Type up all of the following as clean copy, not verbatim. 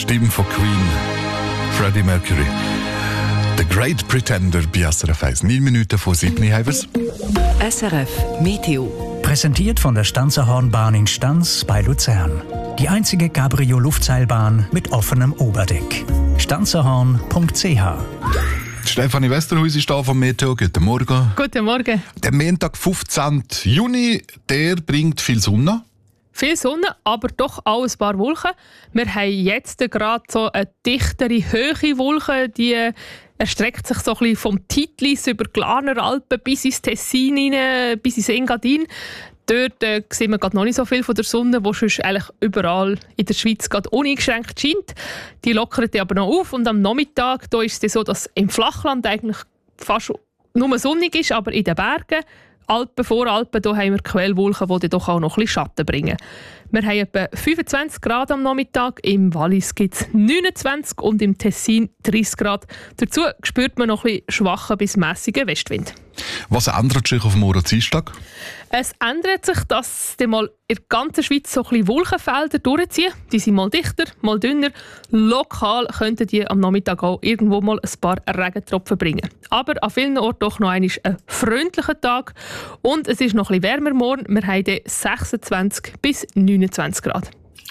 Stimme von Queen, Freddie Mercury. The Great Pretender bei SRF 1. 9 Minuten vor 7 haben wir's. SRF Meteo. Präsentiert von der Stanzerhornbahn in Stanz bei Luzern. Die einzige Cabrio-Luftseilbahn mit offenem Oberdeck. stanzerhorn.ch. Stefanie Westerhuis ist da vom Meteo. Guten Morgen. Guten Morgen. Der Montag, 15. Juni, der bringt viel Sonne. Viel Sonne, aber doch auch ein paar Wolken. Wir haben jetzt gerade so eine dichtere, hohe Wolke, die erstreckt sich so ein bisschen vom Titlis über die Glarner Alpen bis ins Tessin rein, bis ins Engadin. Dort sehen wir gerade noch nicht so viel von der Sonne, die sonst eigentlich überall in der Schweiz gerade uneingeschränkt scheint. Die lockert aber noch auf und am Nachmittag da ist es so, dass im Flachland eigentlich fast nur sonnig ist, aber in den Bergen, Alpen, Voralpen, da haben wir Quellwolken, die doch auch noch ein bisschen Schatten bringen. Wir haben etwa 25 Grad am Nachmittag, im Wallis gibt es 29 und im Tessin 30 Grad. Dazu spürt man noch ein bisschen schwachen bis mässigen Westwind. Was ändert sich auf morgen Dienstag? Es ändert sich, dass mal in der ganzen Schweiz so ein bisschen Wolkenfelder durchziehen. Die sind mal dichter, mal dünner. Lokal könnten die am Nachmittag auch irgendwo mal ein paar Regentropfen bringen. Aber an vielen Orten doch noch einmal ein freundlicher Tag. Und es ist noch ein bisschen wärmer morgen. Wir haben 26 bis 29 Grad.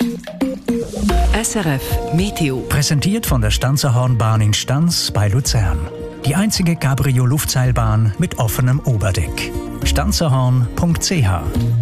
SRF Meteo. Präsentiert von der Stanzerhornbahn in Stanz bei Luzern. Die einzige Cabrio-Luftseilbahn mit offenem Oberdeck. stanzerhorn.ch.